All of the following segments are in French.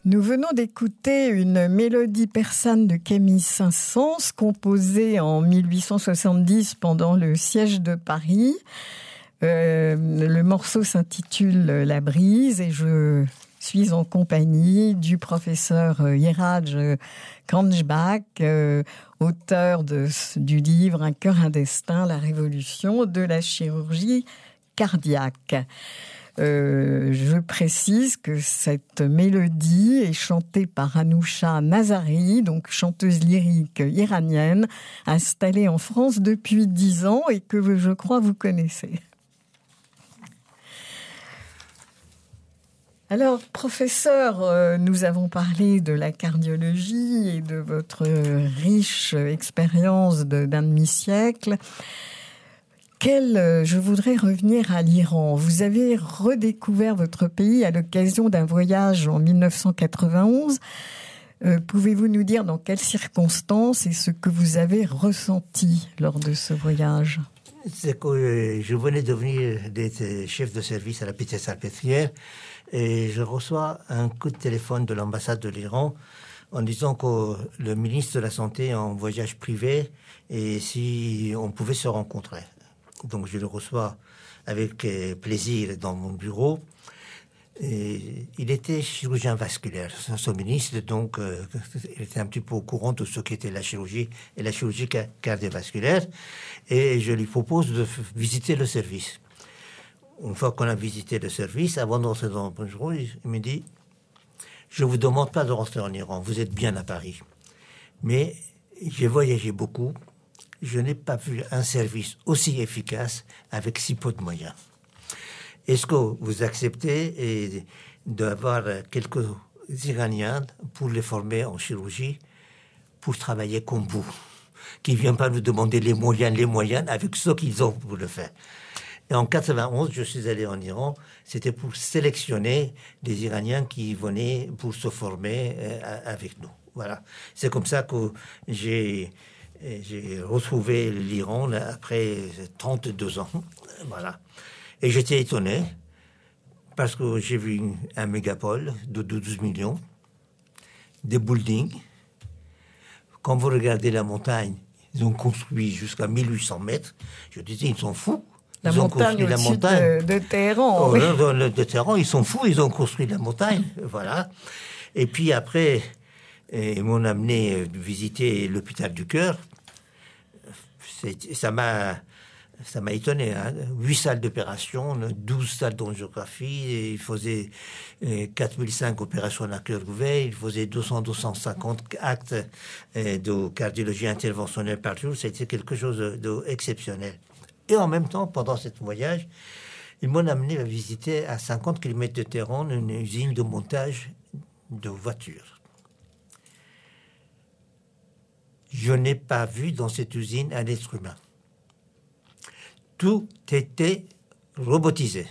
Nous venons d'écouter une mélodie persane de Camille Saint-Saëns, composée en 1870 pendant le siège de Paris. Le morceau s'intitule « La brise » et je suis en compagnie du professeur Yeraj Kranjbak, auteur du livre « Un cœur, un destin, la révolution de la chirurgie cardiaque ». Je précise que cette mélodie est chantée par Anousha Nazari, donc chanteuse lyrique iranienne, installée en France depuis 10 ans et que je crois vous connaissez. Alors, professeur, nous avons parlé de la cardiologie et de votre riche expérience d'un demi-siècle. Je voudrais revenir à l'Iran. Vous avez redécouvert votre pays à l'occasion d'un voyage en 1991. Pouvez-vous nous dire dans quelles circonstances et ce que vous avez ressenti lors de ce voyage ? C'est que je venais de devenir chef de service à la Pitié-Salpêtrière et je reçois un coup de téléphone de l'ambassade de l'Iran en disant que le ministre de la Santé est en voyage privé et si on pouvait se rencontrer. Donc je le reçois avec plaisir dans mon bureau. Et il était chirurgien vasculaire, son ministre, donc il était un petit peu au courant de ce qu'était la chirurgie et la chirurgie cardiovasculaire. Et je lui propose de visiter le service. Une fois qu'on a visité le service, avant de rentrer dans mon bureau, il me dit « Je ne vous demande pas de rentrer en Iran, vous êtes bien à Paris. Mais j'ai voyagé beaucoup. Je n'ai pas vu un service aussi efficace avec si peu de moyens. Est-ce que vous acceptez d'avoir quelques Iraniens pour les former en chirurgie, pour travailler comme vous, qui ne viennent pas nous demander les moyens avec ce qu'ils ont pour le faire. Et en 91, je suis allé en Iran, c'était pour sélectionner des Iraniens qui venaient pour se former avec nous. Voilà. C'est comme ça que j'ai retrouvé l'Iran après 32 ans. Voilà. Et j'étais étonné parce que j'ai vu un mégapole de 12 millions, des buildings. Quand vous regardez la montagne, ils ont construit jusqu'à 1800 mètres. Je disais, ils sont fous. Ils ont construit la montagne de Téhéran. Oui. De Téhéran, ils sont fous, ils ont construit la montagne. Voilà. Et puis après, ils m'ont amené visiter l'hôpital du cœur. Ça m'a étonné. 8 salles d'opération, 12 salles d'angiographie. Il faisait 4005 opérations à cœur ouvert. Il faisait 200-250 actes de cardiologie interventionnelle par jour. C'était quelque chose d'exceptionnel. Et en même temps, pendant ce voyage, ils m'ont amené à visiter à 50 km de Téhéran une usine de montage de voitures. Je n'ai pas vu dans cette usine un être humain. Tout était robotisé.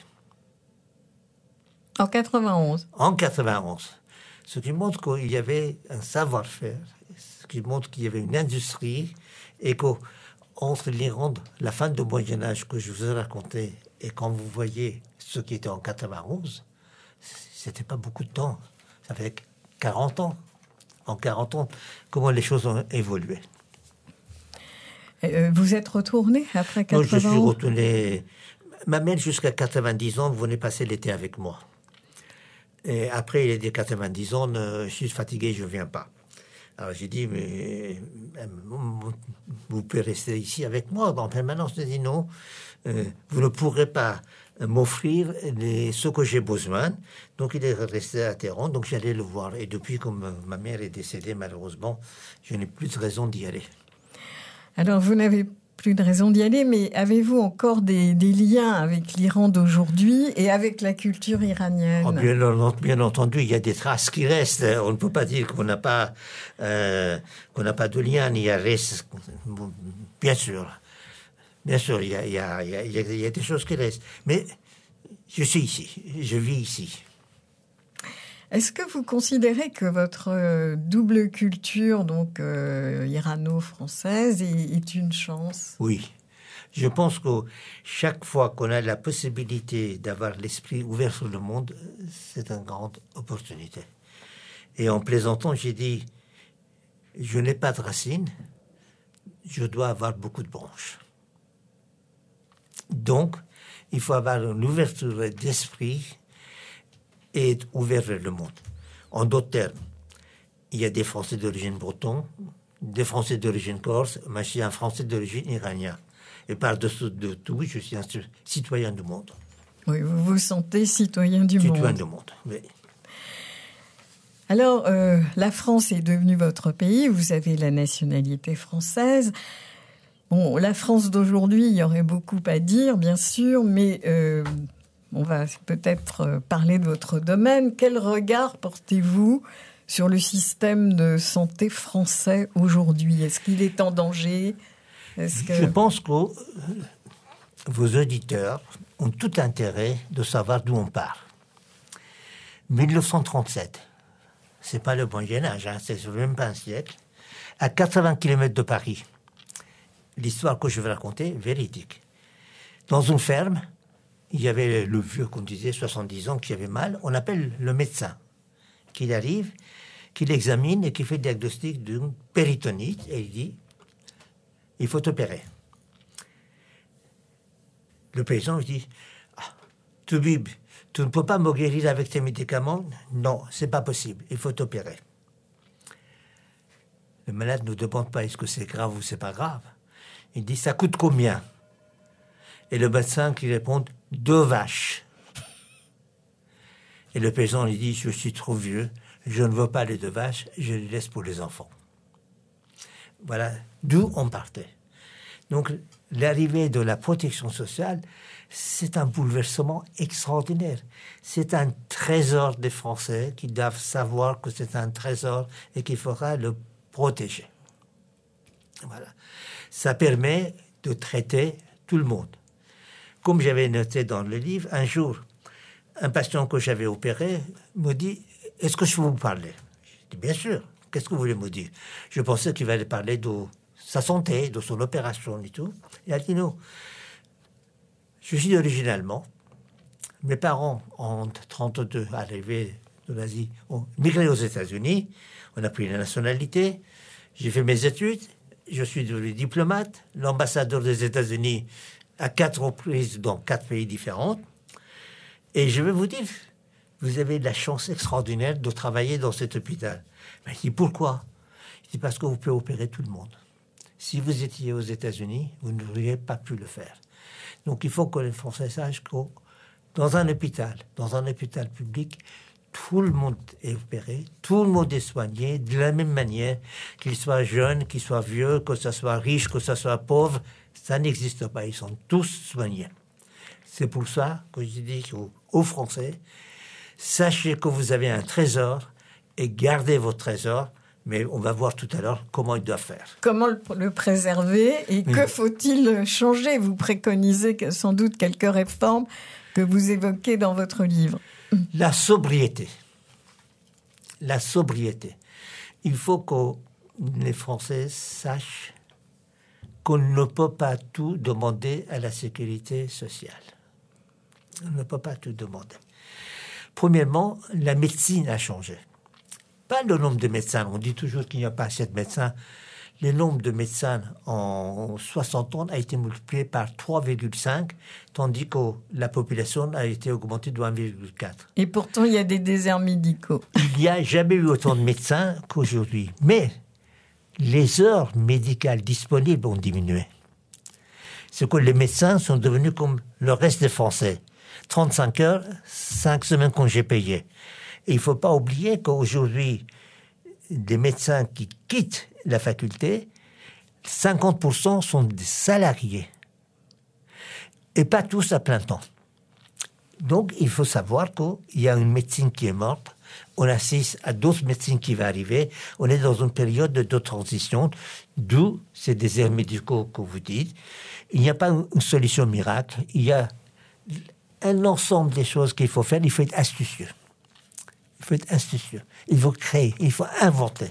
En 91. En 91. Ce qui montre qu'il y avait un savoir-faire, ce qui montre qu'il y avait une industrie et qu'entre l'Iran, la fin du Moyen-Âge que je vous ai raconté et quand vous voyez ce qui était en 91, c'était pas beaucoup de temps. Ça fait 40 ans. En 40 ans, comment les choses ont évolué. Vous êtes retourné après 80 ans? Non, je suis retourné. Ma mère, jusqu'à 90 ans, venait passer l'été avec moi. Et après, il est de 90 ans, je suis fatigué, je ne viens pas. Alors j'ai dit, mais vous pouvez rester ici avec moi en permanence. Je dis non, vous ne pourrez pas m'offrir ce que j'ai besoin. Donc il est resté à Téhéran, donc j'allais le voir. Et depuis, comme ma mère est décédée, malheureusement, je n'ai plus de raison d'y aller. Alors vous n'avez plus de raison d'y aller, mais avez-vous encore des liens avec l'Iran d'aujourd'hui et avec la culture iranienne? Bien entendu, il y a des traces qui restent. On ne peut pas dire qu'on n'a pas de lien. Il y a reste, bien sûr. Bien sûr, il y a des choses qui restent. Mais je suis ici, je vis ici. Est-ce que vous considérez que votre double culture, donc irano-française, est une chance? Oui. Je pense que chaque fois qu'on a la possibilité d'avoir l'esprit ouvert sur le monde, c'est une grande opportunité. Et en plaisantant, j'ai dit, je n'ai pas de racines, je dois avoir beaucoup de branches. Donc, il faut avoir une ouverture d'esprit et être ouvert vers le monde. En d'autres termes, il y a des Français d'origine breton, des Français d'origine corse, mais je suis un Français d'origine iranien. Et par-dessus de tout, je suis un citoyen du monde. Oui, vous vous sentez citoyen du monde. Citoyen du monde, oui. Alors, la France est devenue votre pays, vous avez la nationalité française. Bon, la France d'aujourd'hui, il y aurait beaucoup à dire, bien sûr, mais on va peut-être parler de votre domaine. Quel regard portez-vous sur le système de santé français aujourd'hui? Est-ce qu'il est en danger? Je pense que vos auditeurs ont tout intérêt de savoir d'où on part. 1937, c'est pas le Moyen-Âge, hein, c'est même pas un siècle, à 80 km de Paris. L'histoire que je vais raconter, véridique. Dans une ferme, il y avait le vieux qu'on disait, 70 ans, qui avait mal. On appelle le médecin, qui arrive, qui l'examine et qui fait le diagnostic d'une péritonite. Et il dit, il faut opérer. Le paysan lui dit, Toubib, tu ne peux pas me guérir avec tes médicaments? Non, c'est pas possible, il faut opérer. Le malade ne demande pas est-ce que c'est grave ou c'est pas grave. Il dit, ça coûte combien? Et le médecin qui répond, 2 vaches. Et le paysan lui dit, je suis trop vieux, je ne veux pas les 2 vaches, je les laisse pour les enfants. Voilà d'où on partait. Donc, l'arrivée de la protection sociale, c'est un bouleversement extraordinaire. C'est un trésor des Français qui doivent savoir que c'est un trésor et qu'il faudra le protéger. Voilà. Ça permet de traiter tout le monde. Comme j'avais noté dans le livre, un jour, un patient que j'avais opéré me dit « Est-ce que je peux vous parler ?» Je dis « Bien sûr, qu'est-ce que vous voulez me dire ?» Je pensais qu'il allait parler de sa santé, de son opération et tout. Il a dit « Non, je suis d'origine allemande. Mes parents, en 1932, arrivés de l'Asie, ont migré aux États-Unis. On a pris la nationalité. J'ai fait mes études. Je suis devenu diplomate, l'ambassadeur des États-Unis à 4 reprises dans 4 pays différents. Et je vais vous dire, vous avez de la chance extraordinaire de travailler dans cet hôpital. Mais je dis, pourquoi? Je dis, parce que vous pouvez opérer tout le monde. Si vous étiez aux États-Unis, vous n'auriez pas pu le faire. Donc il faut que les Français sachent que dans un hôpital public, tout le monde est opéré, tout le monde est soigné de la même manière, qu'il soit jeune, qu'il soit vieux, que ce soit riche, que ce soit pauvre, ça n'existe pas, ils sont tous soignés. C'est pour ça que je dis aux Français, sachez que vous avez un trésor et gardez votre trésor, mais on va voir tout à l'heure comment ils doivent faire. Comment le préserver et que faut-il changer? Vous préconisez sans doute quelques réformes que vous évoquez dans votre livre. La sobriété. La sobriété. Il faut que les Français sachent qu'on ne peut pas tout demander à la sécurité sociale. On ne peut pas tout demander. Premièrement, la médecine a changé. Pas le nombre de médecins. On dit toujours qu'il n'y a pas assez de médecins. Le nombre de médecins en 60 ans a été multiplié par 3,5, tandis que la population a été augmentée de 1,4. Et pourtant, il y a des déserts médicaux. Il n'y a jamais eu autant de médecins qu'aujourd'hui. Mais les heures médicales disponibles ont diminué. C'est que les médecins sont devenus comme le reste des Français. 35 heures, 5 semaines congés payés. Et il ne faut pas oublier qu'aujourd'hui, des médecins qui quittent la faculté, 50% sont des salariés. Et pas tous à plein temps. Donc, il faut savoir qu'il y a une médecine qui est morte. On assiste à d'autres médecines qui vont arriver. On est dans une période de transition, d'où ces déserts médicaux que vous dites. Il n'y a pas une solution miracle. Il y a un ensemble des choses qu'il faut faire. Il faut être astucieux. Il faut être astucieux. Il faut créer. Il faut inventer.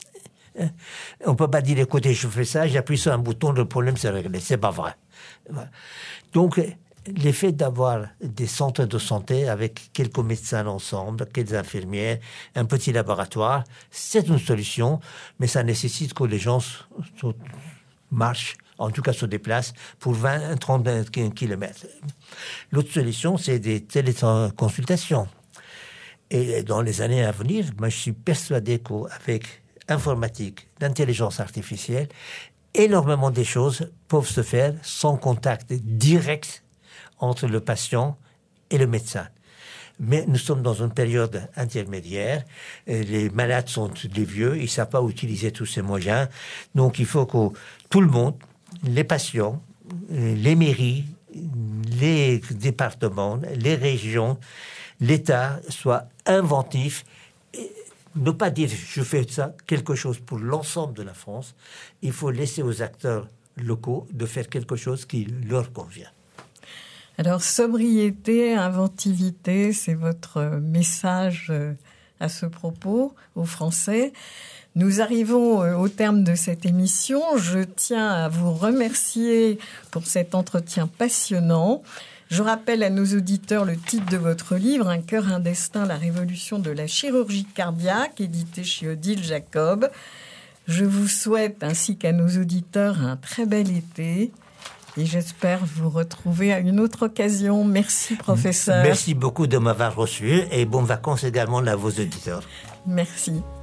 On ne peut pas dire, écoutez, je fais ça, j'appuie sur un bouton, le problème c'est réglé. C'est pas vrai. Voilà. Donc, l'effet d'avoir des centres de santé avec quelques médecins ensemble, quelques infirmières, un petit laboratoire, c'est une solution, mais ça nécessite que les gens marchent, en tout cas se déplacent pour 20-30 km. L'autre solution, c'est des téléconsultations. Et dans les années à venir, moi, je suis persuadé qu'avec informatique, l'intelligence artificielle, énormément de choses peuvent se faire sans contact direct entre le patient et le médecin. Mais nous sommes dans une période intermédiaire. Les malades sont des vieux, ils ne savent pas utiliser tous ces moyens. Donc il faut que tout le monde, les patients, les mairies, les départements, les régions, l'État soient inventifs. Ne pas dire je fais ça, quelque chose pour l'ensemble de la France. Il faut laisser aux acteurs locaux de faire quelque chose qui leur convient. Alors, sobriété, inventivité, c'est votre message à ce propos aux Français. Nous arrivons au terme de cette émission. Je tiens à vous remercier pour cet entretien passionnant. Je rappelle à nos auditeurs le titre de votre livre, « Un cœur, un destin, la révolution de la chirurgie cardiaque », édité chez Odile Jacob. Je vous souhaite, ainsi qu'à nos auditeurs, un très bel été. Et j'espère vous retrouver à une autre occasion. Merci, professeur. Merci beaucoup de m'avoir reçu et bonnes vacances également à vos auditeurs. Merci.